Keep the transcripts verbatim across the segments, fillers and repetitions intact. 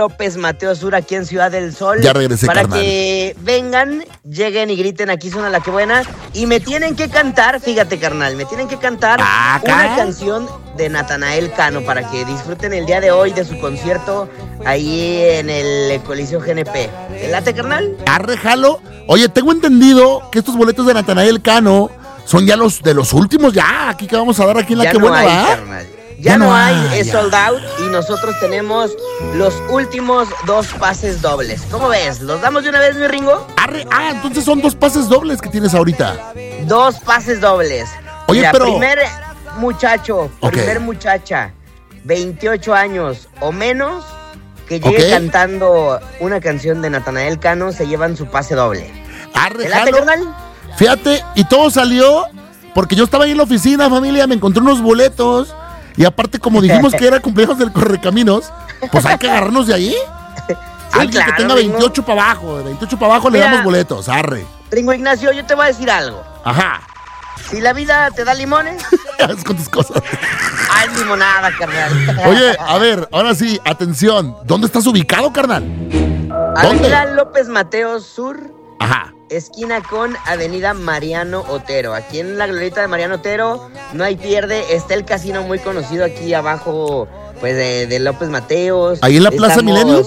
López Mateo Sur aquí en Ciudad del Sol. Ya regresé, para carnal. que vengan, lleguen y griten aquí suena la que buena. Y me tienen que cantar, fíjate, carnal, me tienen que cantar Ah, una ¿ca? canción de Natanael Cano para que disfruten el día de hoy de su concierto ahí en el Coliseo G N P. ¿Te late, carnal? Arre, jalo. Oye, tengo entendido que estos boletos de Natanael Cano son ya los de los últimos, ya, aquí que vamos a dar aquí en la Ya que no buena, hay, ¿va? carnal. Ya, Ya no no hay, hay, es ya. sold out y nosotros tenemos los últimos dos pases dobles. ¿Cómo ves? ¿Los damos de una vez, mi Ringo? Arre, ah, entonces son dos pases dobles que tienes ahorita. Dos pases dobles. Oye, Mira, pero- primer muchacho, Ok. primer muchacha, veintiocho años o menos, que llegue Ok. cantando una canción de Natanael Cano, se llevan su pase doble. Arre, ¿Te late, jalo. carnal? Fíjate, y todo salió porque yo estaba ahí en la oficina, familia, me encontré unos boletos. Y aparte, como dijimos que era cumpleaños del Correcaminos, pues hay que agarrarnos de ahí. Alguien claro, que tenga Ringo. veintiocho para abajo, de veintiocho para abajo le Mira. damos boletos, arre. Ringo Ignacio, yo te voy a decir algo. Ajá. Si la vida te da limones, Haz con tus cosas. hay limonada, carnal. Oye, a ver, ahora sí, atención. ¿Dónde estás ubicado, carnal? Avenida López Mateo Sur, Ajá. esquina con Avenida Mariano Otero. Aquí en la glorieta de Mariano Otero, no hay pierde. Está el casino muy conocido aquí abajo, pues, de, de López Mateos. ¿Ahí en la Plaza Estamos- Millennium?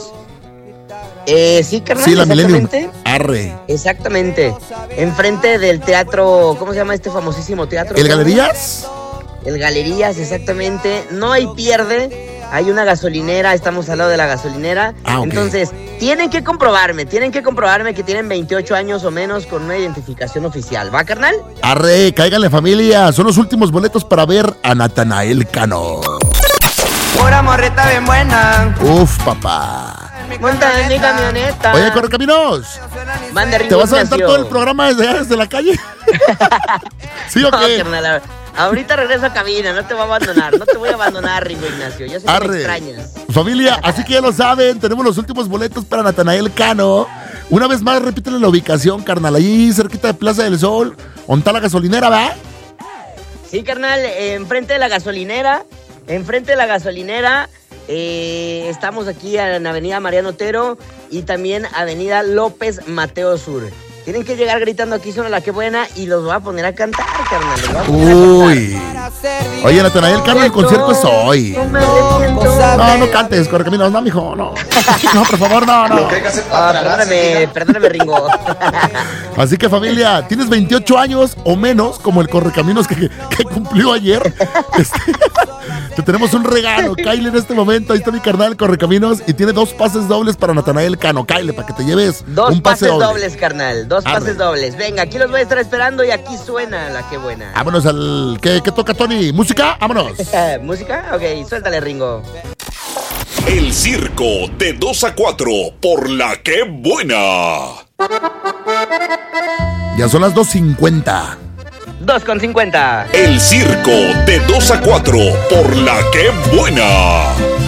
Eh, sí, carnal, Sí, la Millennium. exactamente. Arre. Exactamente. Enfrente del teatro, ¿cómo se llama este famosísimo teatro? ¿El Galerías? El Galerías, exactamente. No hay pierde. Hay una gasolinera, estamos al lado de la gasolinera. Ah, ok. Entonces, tienen que comprobarme, tienen que comprobarme que tienen veintiocho años o menos con una identificación oficial. ¿Va, carnal? Arre, cáiganle, familia. Son los últimos boletos para ver a Natanael Cano. Pura morrita bien buena. Uf, papá. Monta en mi camioneta. Oye, Correcaminos, Mande, ¿te Ringo vas a aventar Ignacio. todo el programa desde allá, desde la calle? ¿Sí o No, qué? carnal, a- ahorita regreso a cabina, no te voy a abandonar, no te voy a abandonar, Ringo Ignacio. Yo sé que me Arre. extrañas. Familia, así que ya lo saben, tenemos los últimos boletos para Natanael Cano. Una vez más, repítele la ubicación, carnal, ahí cerquita de Plaza del Sol, donde está la gasolinera, ¿va? Sí, carnal, eh, enfrente de la gasolinera, enfrente de la gasolinera, eh, estamos aquí en Avenida Mariano Otero y también Avenida López Mateo Sur. Tienen que llegar gritando aquí suena la que buena y los voy a poner a cantar, carnal. los voy a poner a Uy. Oye, Natanael Cano, el concierto es hoy. No me arrepiento. No, no cantes, Correcaminos, no, mijo, no. No, por favor, no, no. Ah, perdóname, perdóname, Ringo. Así que, familia, tienes veintiocho años o menos, como el Correcaminos que, que cumplió ayer. Este, te tenemos un regalo, Kyle, en este momento. Ahí está mi carnal, Correcaminos, y tiene dos pases dobles para Natanael Cano. Kyle, para que te lleves Dos un pase pases doble. dobles, carnal. Dos Arre. pases dobles. Venga, aquí los voy a estar esperando y aquí suena la que buena. Vámonos al... ¿Qué, qué toca, Tony? ¿Música? Vámonos. ¿Música? Ok, suéltale, Ringo. El circo de dos a cuatro por la que buena. Ya son las dos cincuenta. Dos con cincuenta. El circo de dos a cuatro por la que buena.